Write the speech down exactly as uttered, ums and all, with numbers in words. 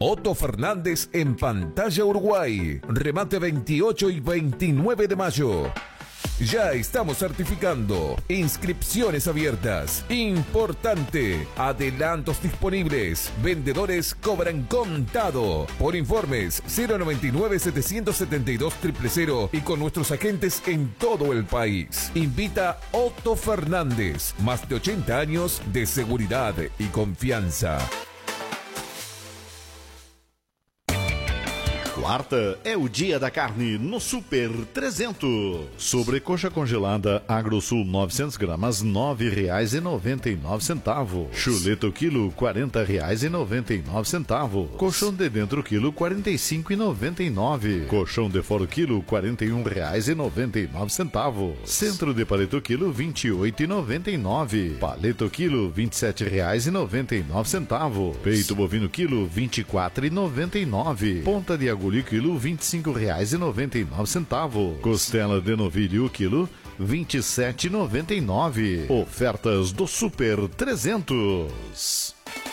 Otto Fernández en Pantalla Uruguay. Remate veintiocho y veintinueve de mayo. Ya estamos certificando. Inscripciones abiertas. Importante. Adelantos disponibles. Vendedores cobran contado. Por informes cero noventa y nueve, setecientos setenta y dos, cero cero cero y con nuestros agentes en todo el país. Invita Otto Fernández. Más de ochenta años de seguridad y confianza. Quarta é o dia da carne no Super trezentos. Sobrecoxa congelada Agrosul novecentas gramas, nove reais e noventa e nove centavos. Chuleta o quilo, quarenta reais e noventa e nove centavos. Colchão de dentro quilo, quarenta e cinco reais e noventa e nove centavos. Colchão de fora quilo, quarenta e um reais e noventa e nove centavos. Centro de paleta quilo, vinte e oito reais e noventa e nove centavos. Paleta quilo, vinte e sete reais e noventa e nove centavos. Peito bovino quilo, vinte e quatro reais e noventa e nove centavos. Ponta de agulha quilo, vinte e cinco reais e noventa e nove centavos. Costela de novilho quilo, vinte e sete reais e noventa e nove centavos. Ofertas do Super trezentos.